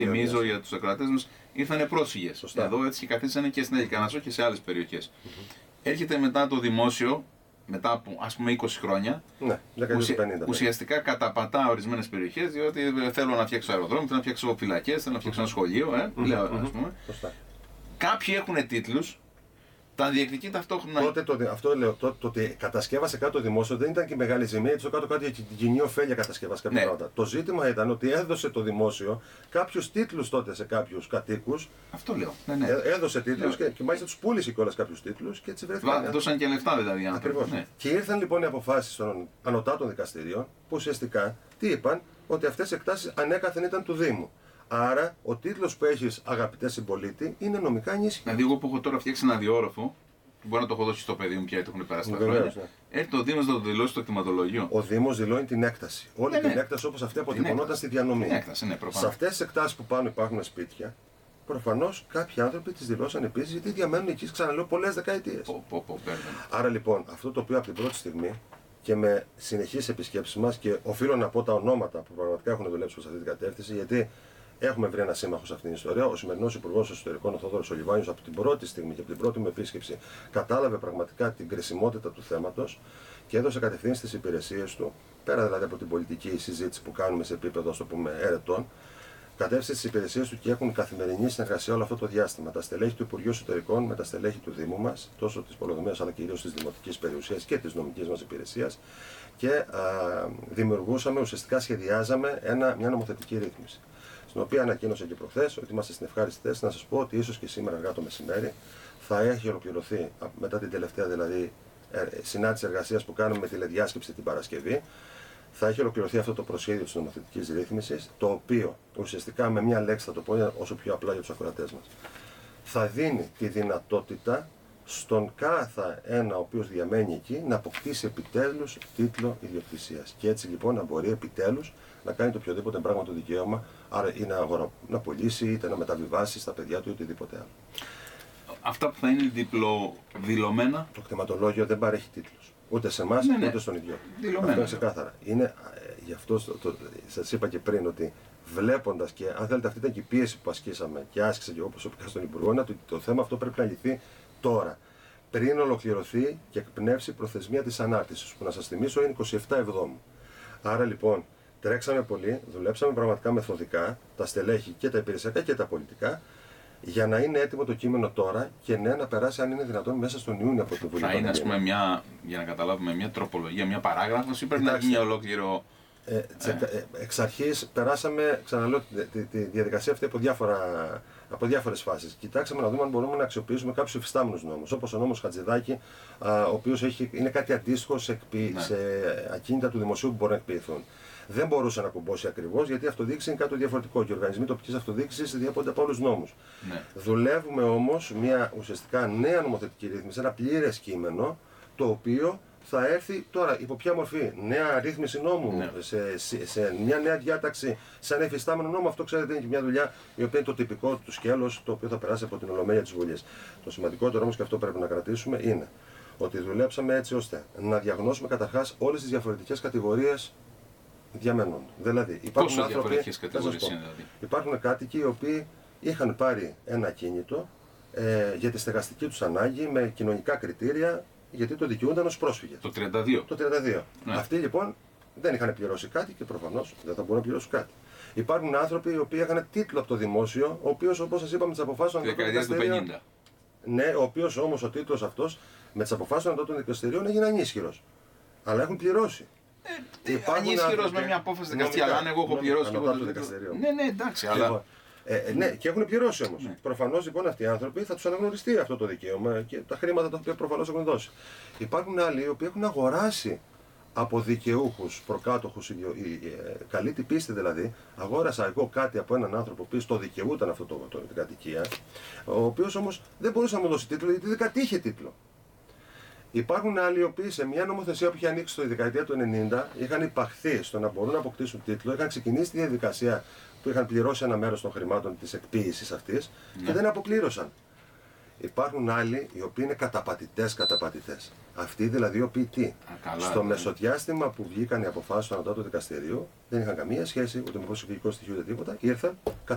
Θυμίζω για τους ακροατές μας, ήρθανε πρόσφυγες. Εδώ έτσι και καθίσανε και στην Ελικανασό και σε άλλες περιοχές. Έρχεται μετά το δημόσιο, μετά από ας πούμε 20 χρόνια, ναι, ουσιαστικά καταπατά ορισμένες περιοχές, διότι θέλω να φτιάξω αεροδρόμιο, θέλω να φτιάξω φυλακές, θέλω να φτιάξω ένα σχολείο, λέω, ας πούμε. Κάποιοι έχουν τίτλους, τα διεκδικεί ταυτόχρονα. Τότε αυτό λέω, το ότι κατασκεύασε κάτι το δημόσιο δεν ήταν και μεγάλη ζημία, έτσι το κάτω κάτι για την κοινή ωφέλεια κατασκεύασε κάποια πράγματα. Το ζήτημα ήταν ότι έδωσε το δημόσιο κάποιους τίτλους τότε σε κάποιους κατοίκους. Αυτό λέω. Έδωσε τίτλους και μάλιστα τους πούλησε κιόλας κάποιους τίτλους και έτσι βρέθηκαν. Δώσαν και λεφτά δηλαδή. Ακριβώς. Και ήρθαν λοιπόν οι αποφάσεις των ανωτάτων δικαστηρίων που ουσιαστικά τι είπαν, ότι αυτές οι εκτάσεις ανέκαθεν ήταν του Δήμου. Άρα, ο τίτλος που έχεις, αγαπητέ συμπολίτη, είναι νομικά ενίσχυτος. Δηλαδή, εγώ που έχω τώρα φτιάξει ένα διόροφο, μπορεί να το έχω δώσει στο παιδί μου πια, το έχουν περάσει τα χρόνια. Έρχεται ο Δήμος να το δηλώσει στο κτηματολόγιο. Ο Δήμος δηλώνει την έκταση. Όλη την έκταση όπως αυτή αποτυπωνόταν στη διανομή. Σε αυτές τις εκτάσεις που πάνω υπάρχουν σπίτια, προφανώς κάποιοι άνθρωποι τις δηλώσαν επίσης γιατί διαμένουν εκεί, ξαναλέω, πολλές δεκαετίες. Άρα λοιπόν, αυτό το οποίο από την πρώτη στιγμή και με συνεχείς επισκέψεις μας, και οφείλω να πω τα ονόματα που πραγματικά έχουν δουλέψει προς αυτή την κατεύθυνση, γιατί έχουμε βρει ένα σύμμαχο σε αυτήν την ιστορία. Ο σημερινός Υπουργός Εσωτερικών, ο Θόδωρος Ολιβάνιος, από την πρώτη στιγμή και από την πρώτη μου επίσκεψη, κατάλαβε πραγματικά την κρισιμότητα του θέματος και έδωσε κατευθείαν στις υπηρεσίες του, πέρα δηλαδή από την πολιτική συζήτηση που κάνουμε σε επίπεδο, ας το πούμε, έρετων, κατεύθυνσε στις υπηρεσίες του και έχουν καθημερινή συνεργασία όλο αυτό το διάστημα. Τα στελέχη του Υπουργείου Εσωτερικών με τα στελέχη του Δήμου μας, τόσο της Πολεοδομίας αλλά κυρίως της Δημοτικής Περιουσίας και της νομικής μας υπηρεσίας, και δημιουργούσαμε, ουσιαστικά σχεδιάζαμε μια νομοθετική ρύθμιση. Στην οποία ανακοίνωσα και προχθές ότι είμαστε στην ευχάριστη θέση να σας πω ότι ίσως και σήμερα αργά το μεσημέρι θα έχει ολοκληρωθεί, μετά την τελευταία δηλαδή συνάντηση εργασίας που κάνουμε με τηλεδιάσκεψη την Παρασκευή, θα έχει ολοκληρωθεί αυτό το προσχέδιο της νομοθετικής ρύθμισης, το οποίο ουσιαστικά με μια λέξη θα το πω όσο πιο απλά για τους ακροατές μας, θα δίνει τη δυνατότητα στον κάθε ένα ο οποίος διαμένει εκεί να αποκτήσει επιτέλους τίτλο ιδιοκτησίας. Και έτσι λοιπόν να μπορεί επιτέλους να κάνει το οποιοδήποτε πράγμα το δικαίωμα, άρα ή να πωλήσει, είτε να μεταβιβάσει στα παιδιά του ή οτιδήποτε άλλο. Αυτά που θα είναι διπλοδηλωμένα. Το κτηματολόγιο δεν παρέχει τίτλους. Ούτε σε εμάς, ούτε στον ιδιώτη. Αυτό είναι ξεκάθαρα. Είναι, γι' αυτό σας είπα και πριν ότι βλέποντας, και αν θέλετε αυτή ήταν και η πίεση που ασκήσαμε και άσκησα και εγώ προσωπικά στον Υπουργό, ότι το θέμα αυτό πρέπει να λυθεί τώρα. Πριν ολοκληρωθεί και εκπνεύσει η προθεσμία της ανάρτησης, που να σας θυμίσω είναι 27 Εβδόμου. Άρα λοιπόν τρέξαμε πολύ, δουλέψαμε πραγματικά μεθοδικά, τα στελέχη και τα υπηρεσιακά και τα πολιτικά, για να είναι έτοιμο το κείμενο τώρα και ναι, να περάσει αν είναι δυνατόν μέσα στον Ιούνιο από την Βουλή. Θα είναι, ας πούμε, για να καταλάβουμε, μια τροπολογία, μια παράγραφος, ή πρέπει να γίνει ολόκληρο. Εξ αρχής περάσαμε, ξαναλέω, τη διαδικασία αυτή από διάφορες φάσεις. Κοιτάξαμε να δούμε αν μπορούμε να αξιοποιήσουμε κάποιους υφιστάμενους νόμους, όπως ο νόμος Χατζηδάκη, ο οποίος είναι κάτι αντίστοιχο σε ακίνητα του δημοσίου που μπορούν να εκποιηθούν. Δεν μπορούσε να κουμπώσει ακριβώς, γιατί η αυτοδιοίκηση είναι κάτι διαφορετικό και οι οργανισμοί τοπικής αυτοδιοίκησης διέπονται από άλλους νόμους. Δουλεύουμε όμως μια ουσιαστικά νέα νομοθετική ρύθμιση, ένα πλήρες κείμενο, το οποίο θα έρθει τώρα υπό ποια μορφή, νέα ρύθμιση νόμου, σε μια νέα διάταξη, σε ένα εφιστάμενο νόμο. Αυτό ξέρετε είναι και μια δουλειά η οποία είναι το τυπικό του σκέλος, το οποίο θα περάσει από την Ολομέλεια της Βουλής. Το σημαντικότερο όμως, και αυτό πρέπει να κρατήσουμε, είναι ότι δουλέψαμε έτσι ώστε να διαγνώσουμε καταρχάς όλες τις διαφορετικές κατηγορίες διαμένων. Δηλαδή, υπάρχουν άνθρωποι, υπάρχουν κάτοικοι οι οποίοι είχαν πάρει ένα ακίνητο για τη στεγαστική τους ανάγκη με κοινωνικά κριτήρια, γιατί το δικαιούνταν ως πρόσφυγες. Το 32. Το 32. Αυτοί λοιπόν δεν είχαν πληρώσει κάτι και προφανώς δεν θα μπορούν να πληρώσουν κάτι. Υπάρχουν άνθρωποι οι οποίοι είχαν τίτλο από το δημόσιο, ο οποίος, όπως σας είπαμε, τις αποφάσεις των δικαστηρίων. Ναι, ο οποίος όμως ο τίτλος αυτός με τις αποφάσεις των δικαστηρίων έγινε ανίσχυρος. Αλλά έχουν πληρώσει. Ανίσχυρος με μια απόφαση δικαστή, αλλά αν εγώ έχω πληρώσει και εγώ το δικαστήριο. Ναι, εντάξει, αλλά. Ναι, και έχουν πληρώσει όμως. Προφανώς λοιπόν αυτοί οι άνθρωποι θα τους αναγνωριστεί αυτό το δικαίωμα και τα χρήματα τα οποία προφανώς έχουν δώσει. Υπάρχουν άλλοι οι οποίοι έχουν αγοράσει από δικαιούχους, προκάτοχους, καλή την πίστη δηλαδή. Αγόρασα εγώ κάτι από έναν άνθρωπο που το δικαιούταν αυτό την κατοικία, ο οποίος όμως δεν μπορούσε να μου δώσει τίτλο γιατί δεν κατήχε τίτλο. Υπάρχουν άλλοι οι οποίοι σε μια νομοθεσία που είχε ανοίξει το δεκαετία του 90 είχαν υπαχθεί στο να μπορούν να αποκτήσουν τίτλο, είχαν ξεκινήσει τη διαδικασία που είχαν πληρώσει ένα μέρος των χρημάτων της εκποίησης αυτής και δεν αποπλήρωσαν. Υπάρχουν άλλοι οι οποίοι είναι καταπατητές. Αυτοί δηλαδή οι οποίοι στο μεσοδιάστημα που βγήκαν οι αποφάσεις του Ανωτάτου Δικαστηρίου δεν είχαν καμία σχέση ούτε με προσφυγικό στοιχείο ούτε τίποτα, ήρθαν,